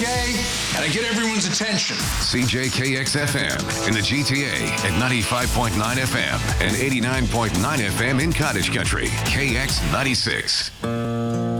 okay? Gotta get everyone's attention. CJKX FM in the GTA at 95.9 FM and 89.9 FM in Cottage Country. KX 96.